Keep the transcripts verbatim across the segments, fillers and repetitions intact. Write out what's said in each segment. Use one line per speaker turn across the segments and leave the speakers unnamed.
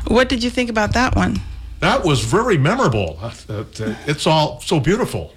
What did you think about that one?
That was very memorable. It's all so beautiful.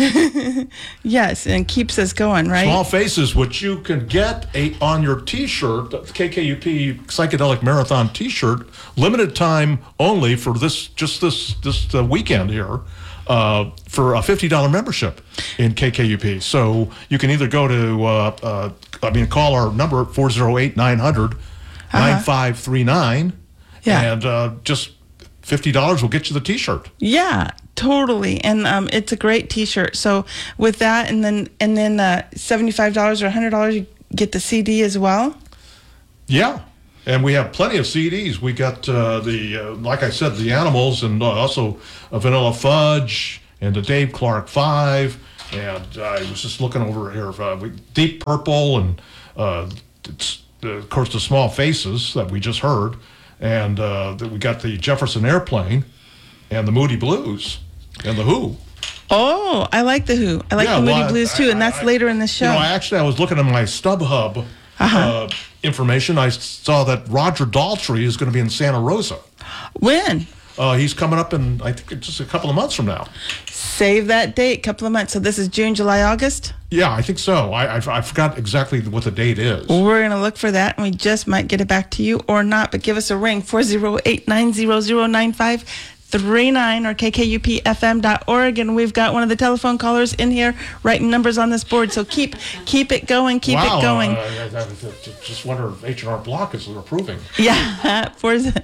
Yes, and keeps us going, right?
Small Faces, which you can get a, on your T-shirt, the K K U P Psychedelic Marathon T-shirt, limited time only for this, just this this uh, weekend here, uh, for a fifty dollars membership in K K U P. So you can either go to, uh, uh, I mean, call our number at four oh eight, nine hundred, nine five three nine,
Yeah.
and uh, just fifty dollars will get you the T-shirt.
Yeah, totally. And um, it's a great T-shirt. So with that, and then and then uh, seventy-five dollars or one hundred dollars, you get the C D as well.
Yeah, and we have plenty of C Ds. We got uh, the, uh, like I said, the Animals, and uh, also a Vanilla Fudge, and the Dave Clark Five, and uh, I was just looking over here, uh, we, Deep Purple, and uh, it's, uh, of course the Small Faces that we just heard, and uh, we got the Jefferson Airplane, and the Moody Blues, and the Who.
Oh, I like the Who. I like
Yeah,
the Moody
well, I-
Blues too, and that's
I-
later in the show.
You know, I actually, I was looking at my StubHub
Uh-huh.
uh, information. I saw that Roger Daltrey is going to be in Santa Rosa.
When?
Uh, he's coming up in, I think, just a couple of months from now.
Save that date, couple of months. So this is June, July, August?
Yeah, I think so. I, I, I forgot exactly what the date is.
We're going to look for that, and we just might get it back to you or not, but give us a ring, four oh eight, nine hundred, nine five three nine or K K U P F M dot org, and we've got one of the telephone callers in here writing numbers on this board, so keep keep it going, keep
wow,
it going.
Uh, I, I, I just wonder if H and R Block is approving.
Yeah, for
It's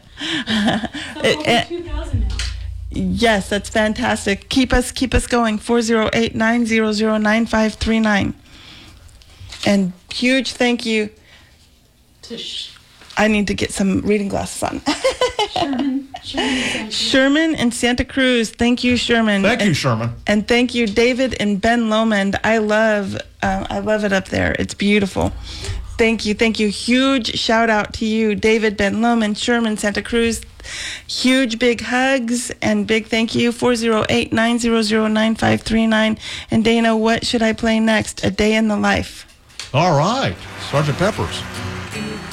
over two thousand now.
yes, that's fantastic. Keep us keep us going, four oh eight, nine hundred, nine five three nine. And huge thank you.
To Sh-
I need to get some reading glasses on.
Sherman. Sherman.
Sherman and Santa Cruz. Thank you, Sherman.
Thank you,
And-
Sherman.
And thank you, David and Ben Lomond. I love, uh, I love it up there. It's beautiful. Thank you, thank you. Huge shout out to you, David, Ben Lomond, Sherman, Santa Cruz. Huge big hugs and big thank you. four oh eight, nine hundred, nine five three nine. And Dana, what should I play next? A Day in the Life.
All right, Sergeant Pepper's.